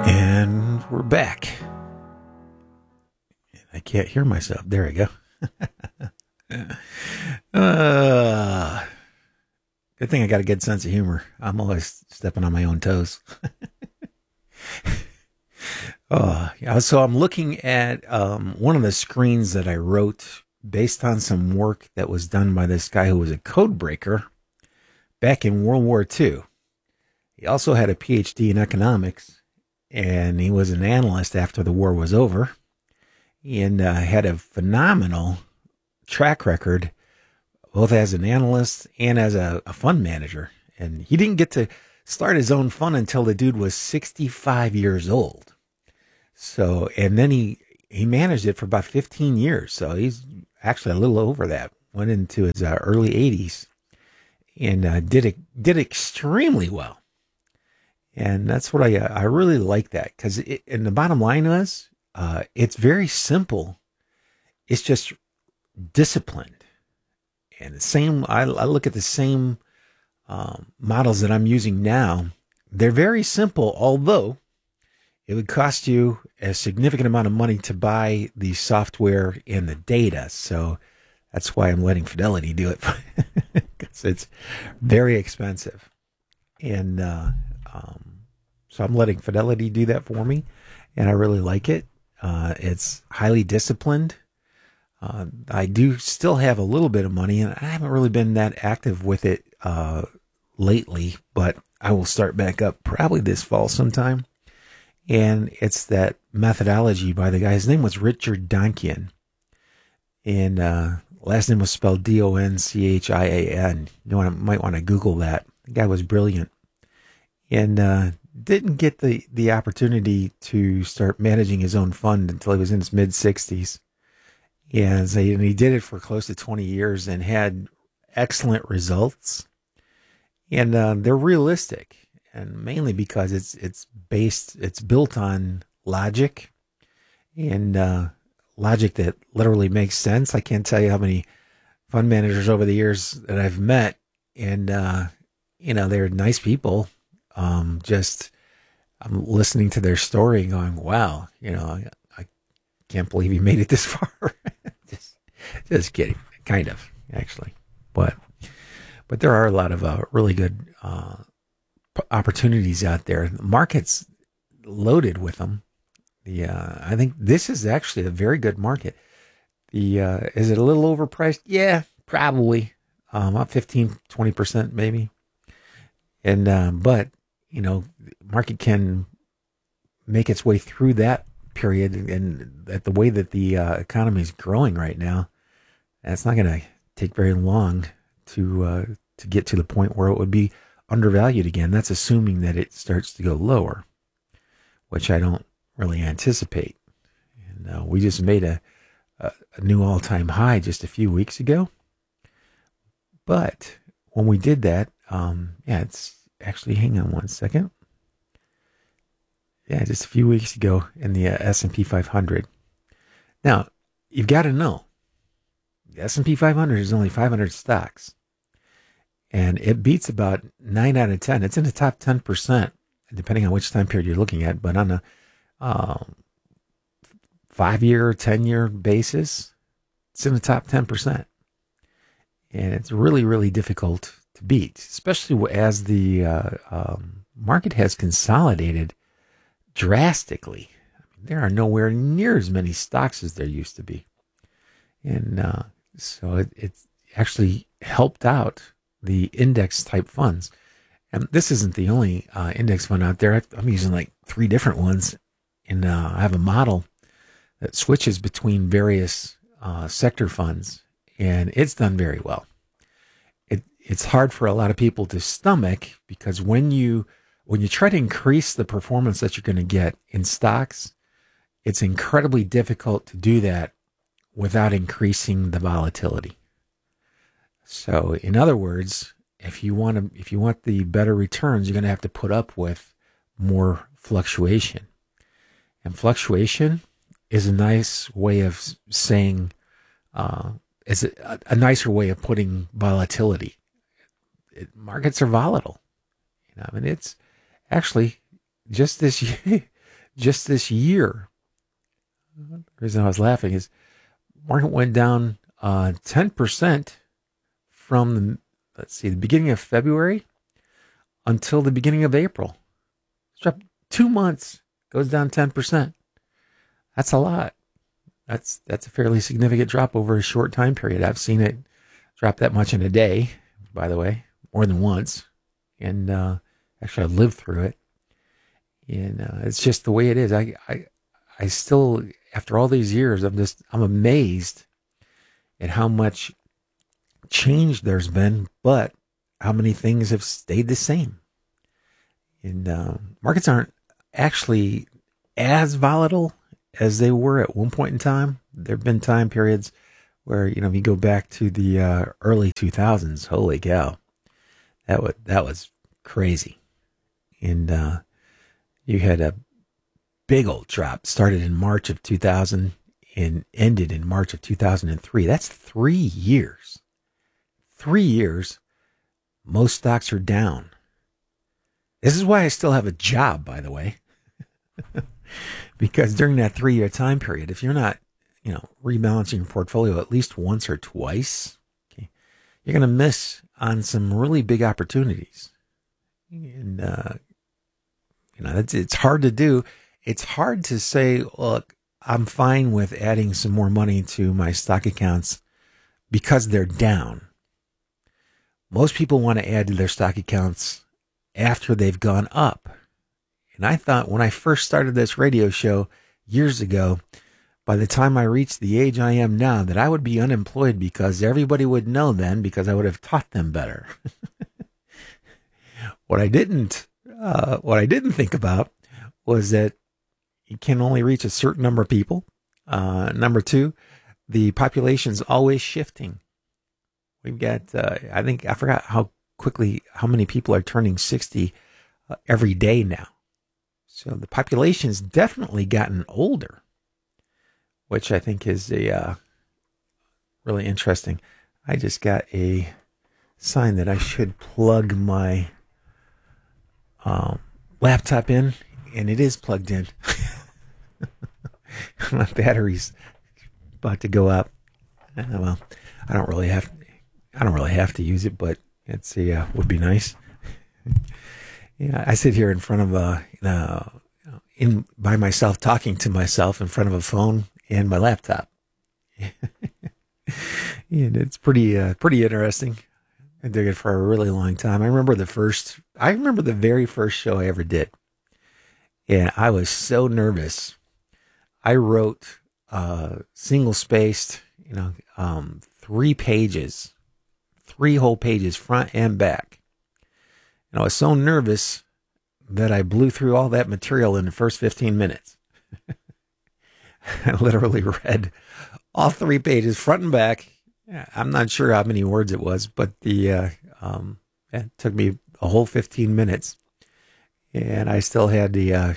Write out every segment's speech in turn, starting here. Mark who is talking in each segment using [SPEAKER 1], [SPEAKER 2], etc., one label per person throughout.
[SPEAKER 1] And we're back. I can't hear myself. There we go. Good thing I got a good sense of humor. I'm always stepping on my own toes. So I'm looking at one of the screens that I wrote based on some work that was done by this guy who was a code breaker back in World War II. He also had a PhD in economics, and he was an analyst after the war was over, and had a phenomenal track record, both as an analyst and as a fund manager. And he didn't get to start his own fund until the dude was 65 years old. So, and then he managed it for about 15 years. So he's actually a little over that, went into his early 80s and did extremely well. And that's what I really like that, because and the bottom line was, it's very simple. It's just disciplined. And the same, I look at the same models that I'm using now. They're very simple, although it would cost you a significant amount of money to buy the software and the data. So that's why I'm letting Fidelity do it, because it's very expensive. And so I'm letting Fidelity do that for me, and I really like it. It's highly disciplined. I do still have a little bit of money, and I haven't really been that active with it lately, but I will start back up probably this fall sometime. And it's that methodology by the guy. His name was Richard Donchian, and last name was spelled Donchian. You might want to Google that. The guy was brilliant, and didn't get the opportunity to start managing his own fund until he was in his mid-60s. And he did it for close to 20 years and had excellent results. And they're realistic, and mainly because it's built on logic, and logic that literally makes sense. I can't tell you how many fund managers over the years that I've met, and they're nice people. I'm listening to their story and going, wow, I can't believe you made it this far. just kidding, kind of, actually. But there are a lot of really good opportunities out there. The market's loaded with them. I think this is actually a very good market. Is it a little overpriced? Yeah, probably. Up 15-20% maybe. And but market can make its way through that period, and at the way that the economy is growing right now, it's not going to take very long to get to the point where it would be undervalued again. That's assuming that it starts to go lower, which I don't really anticipate. And we just made a new all-time high just a few weeks ago. But when we did that, it's actually, hang on one second. Yeah, just a few weeks ago in the S&P 500. Now, you've got to know, the S&P 500 is only 500 stocks. And it beats about 9 out of 10. It's in the top 10%, depending on which time period you're looking at. But on a 5-year, 10-year basis, it's in the top 10%. And it's really, really difficult to beat, especially as the market has consolidated drastically. I mean, there are nowhere near as many stocks as there used to be. And so it's actually helped out the index type funds. And this isn't the only index fund out there. I'm using like 3 different ones. And I have a model that switches between various sector funds. And it's done very well. It's hard for a lot of people to stomach, because when you try to increase the performance that you're going to get in stocks, it's incredibly difficult to do that without increasing the volatility. So, in other words, if you want the better returns, you're going to have to put up with more fluctuation. And fluctuation is a nice way of saying, is a nicer way of putting volatility. Markets are volatile. I mean, it's actually just this year, Just this year, the reason I was laughing is market went down 10% from the beginning of February until the beginning of April. It's dropped 2 months, goes down 10%. That's a lot. That's a fairly significant drop over a short time period. I've seen it drop that much in a day, by the way, more than once. And actually, I've lived through it. And it's just the way it is. I still, after all these years, I'm amazed at how much change there's been, but how many things have stayed the same. And markets aren't actually as volatile as they were at one point in time. There have been time periods where, if you go back to the early 2000s, holy cow, that was crazy. And you had a big old drop, started in March of 2000 and ended in March of 2003. That's 3 years. 3 years, most stocks are down. This is why I still have a job, by the way. Because during that 3-year time period, if you're not, rebalancing your portfolio at least once or twice, okay, you're going to miss on some really big opportunities. And, it's hard to do. It's hard to say, look, I'm fine with adding some more money to my stock accounts because they're down. Most people want to add to their stock accounts after they've gone up. And I thought when I first started this radio show years ago, by the time I reached the age I am now, that I would be unemployed because everybody would know then because I would have taught them better. What I didn't think about was that you can only reach a certain number of people. Number two, the population's always shifting. We've got, I forgot how many people are turning 60 every day now. So the population's definitely gotten older, which I think is really interesting. I just got a sign that I should plug my laptop in, and it is plugged in. My battery's about to go up. Well, I don't really have to use it, but it's would be nice. Yeah, I sit here in front of by myself, talking to myself in front of a phone and my laptop. And it's pretty interesting. I did it for a really long time. I remember the very first show I ever did. And I was so nervous. I wrote single spaced, 3 pages, 3 whole pages, front and back. And I was so nervous that I blew through all that material in the first 15 minutes. I literally read all 3 pages, front and back. I'm not sure how many words it was, but it took me a whole 15 minutes. And I still had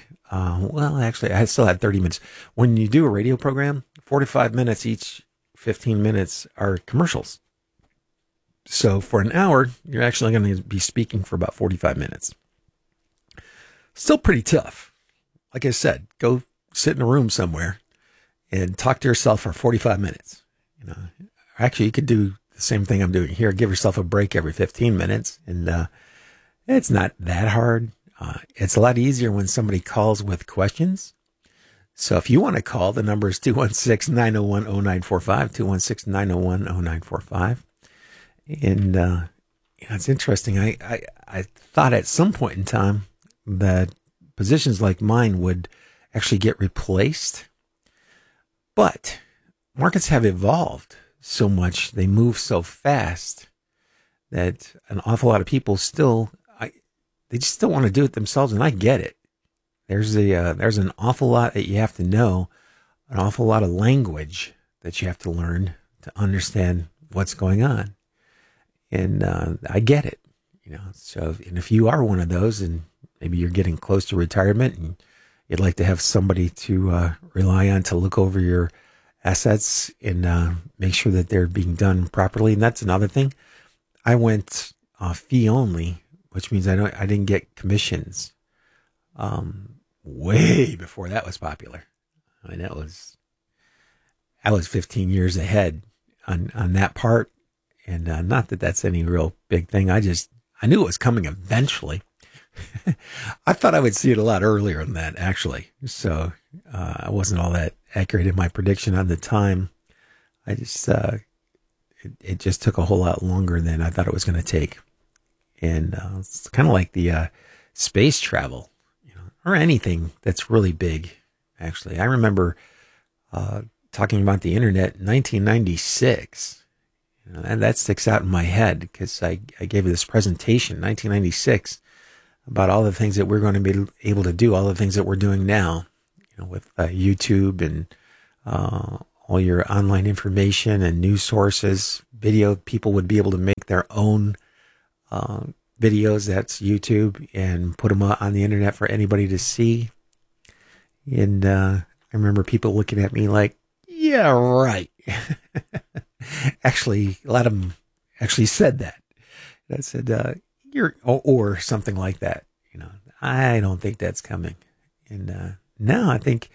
[SPEAKER 1] I still had 30 minutes. When you do a radio program, 45 minutes each, 15 minutes are commercials. So for an hour, you're actually going to be speaking for about 45 minutes. Still pretty tough. Like I said, go sit in a room somewhere and talk to yourself for 45 minutes. Actually, you could do the same thing I'm doing here. Give yourself a break every 15 minutes. And it's not that hard. It's a lot easier when somebody calls with questions. So if you want to call, the number is 216-901-0945, 216-901-0945. And it's interesting. I thought at some point in time that positions like mine would actually get replaced. But markets have evolved so much. They move so fast that an awful lot of people they just still want to do it themselves. And I get it. There's an awful lot that you have to know, an awful lot of language that you have to learn to understand what's going on. And I get it, So, and if you are one of those, and maybe you're getting close to retirement, and you'd like to have somebody to rely on to look over your assets and make sure that they're being done properly, and that's another thing. I went fee only, which means I didn't get commissions. way before that was popular. I mean, I was 15 years ahead on that part. And not that that's any real big thing. I knew it was coming eventually. I thought I would see it a lot earlier than that, actually. So I wasn't all that accurate in my prediction on the time. I just, it just took a whole lot longer than I thought it was going to take. And it's kind of like the space travel, or anything that's really big, actually. I remember talking about the internet in 1996. And that sticks out in my head because I gave this presentation in 1996 about all the things that we're going to be able to do, all the things that we're doing now, with YouTube and all your online information and news sources, video. People would be able to make their own videos, that's YouTube, and put them on the internet for anybody to see. And I remember people looking at me like, yeah, right. Actually, a lot of them actually said that. I said, or something like that. I don't think that's coming. And now I think,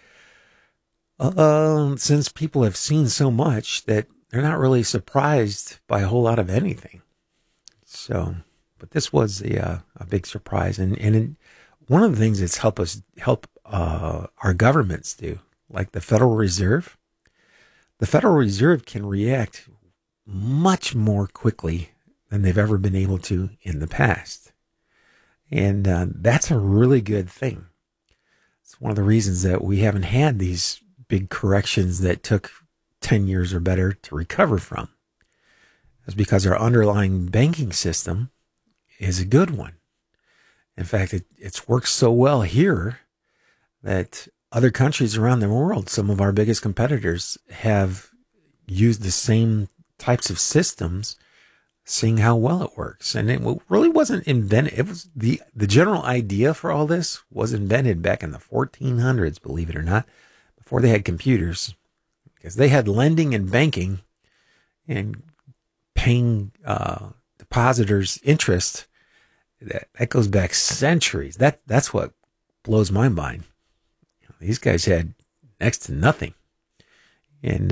[SPEAKER 1] since people have seen so much that they're not really surprised by a whole lot of anything. So, but this was a big surprise. And one of the things that's help our governments do, like the Federal Reserve. The Federal Reserve can react much more quickly than they've ever been able to in the past. And that's a really good thing. It's one of the reasons that we haven't had these big corrections that took 10 years or better to recover from. It's because our underlying banking system is a good one. In fact, it's worked so well here that other countries around the world, some of our biggest competitors, have used the same types of systems, seeing how well it works. And it really wasn't invented. It was the general idea for all this was invented back in the 1400s, believe it or not, before they had computers, because they had lending and banking and paying depositors interest. That goes back centuries. That's what blows my mind. These guys had next to nothing. And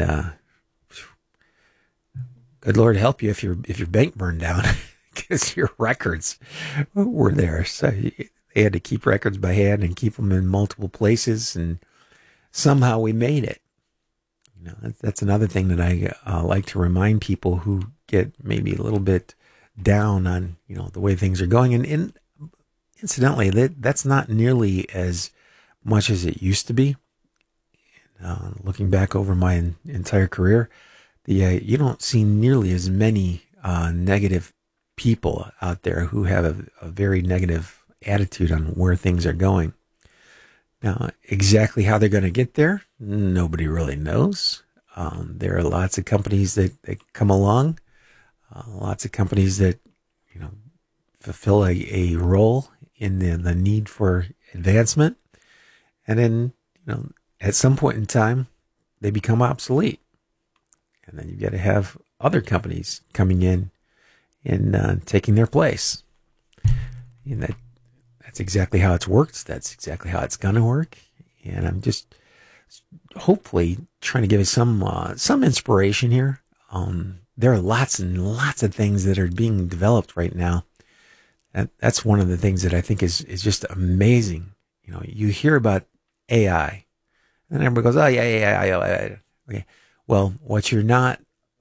[SPEAKER 1] good Lord help you if your bank burned down, because your records were there. So they had to keep records by hand and keep them in multiple places, and somehow we made it. That's another thing that I like to remind people who get maybe a little bit down on the way things are going. And incidentally, that's not nearly as much as it used to be. Looking back over my entire career, you don't see nearly as many negative people out there who have a very negative attitude on where things are going. Now, exactly how they're going to get there, nobody really knows. There are lots of companies that come along, lots of companies that fulfill a role in the need for advancement. And then, at some point in time, they become obsolete. And then you got to have other companies coming in and taking their place. And that's exactly how it's worked. That's exactly how it's going to work. And I'm just hopefully trying to give us some inspiration here. There are lots and lots of things that are being developed right now. And that's one of the things that I think is just amazing. You hear about AI, and everybody goes, "Oh yeah, AI." Okay, well, what you're not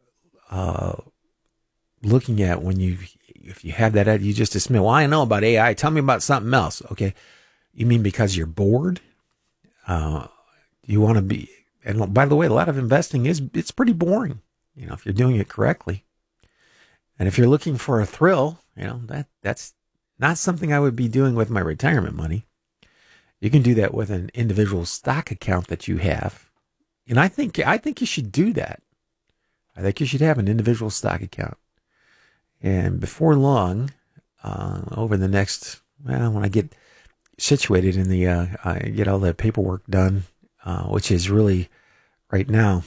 [SPEAKER 1] looking at if you have that, you just dismiss. Well, I know about AI. Tell me about something else. Okay, you mean because you're bored? You want to be? And by the way, a lot of investing it's pretty boring. If you're doing it correctly, and if you're looking for a thrill, that's not something I would be doing with my retirement money. You can do that with an individual stock account that you have. And I think you should do that. I think you should have an individual stock account. And before long, over the next, when I get situated in I get all the paperwork done, which is really right now,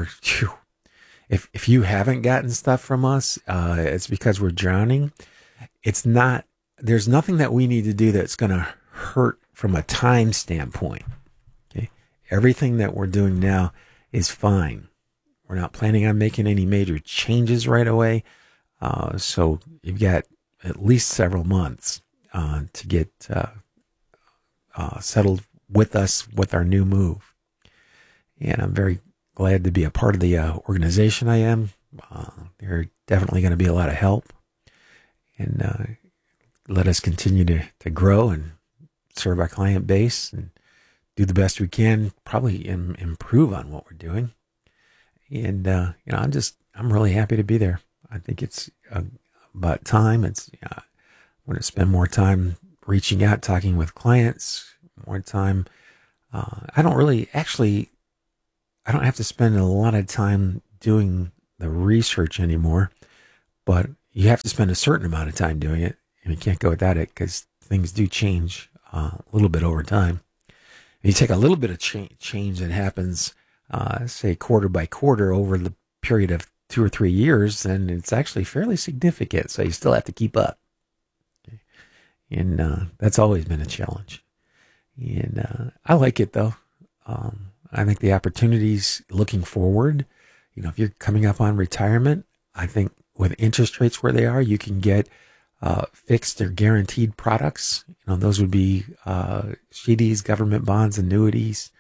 [SPEAKER 1] if you haven't gotten stuff from us, it's because we're drowning. There's nothing that we need to do that's going to hurt from a time standpoint. Okay, everything that we're doing now is fine. We're not planning on making any major changes right away. So you've got at least several months to get settled with us with our new move. And I'm very glad to be a part of the organization I am. They're definitely going to be a lot of help. And let us continue to grow and serve our client base and do the best we can, probably improve on what we're doing. And, I'm really happy to be there. I think it's about time. I want to spend more time reaching out, talking with clients, more time. I don't have to spend a lot of time doing the research anymore, but you have to spend a certain amount of time doing it, and you can't go without it because things do change a little bit over time. And you take a little bit of change that happens, say quarter by quarter over the period of 2 or 3 years, then it's actually fairly significant. So you still have to keep up. Okay. And that's always been a challenge. And I like it though. I think the opportunities looking forward, if you're coming up on retirement, I think with interest rates where they are, you can get fixed or guaranteed products. Those would be CDs, government bonds, annuities,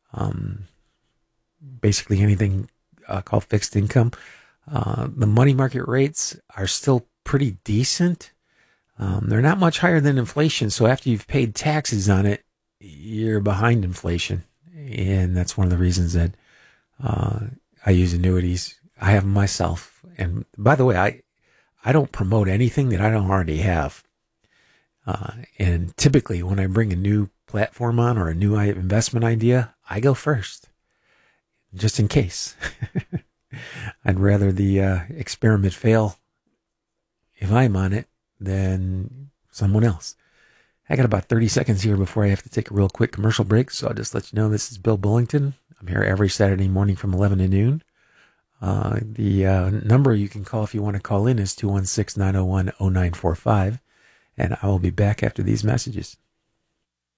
[SPEAKER 1] basically anything called fixed income. The money market rates are still pretty decent. They're not much higher than inflation. So after you've paid taxes on it, you're behind inflation. And that's one of the reasons that I use annuities. I have them myself. And by the way, I don't promote anything that I don't already have. And typically when I bring a new platform on or a new investment idea, I go first, just in case. I'd rather the experiment fail if I'm on it than someone else. I got about 30 seconds here before I have to take a real quick commercial break, so I'll just let you know this is Bill Bullington. I'm here every Saturday morning from 11 to noon. The number you can call if you want to call in is 216-901-0945, and I will be back after these messages.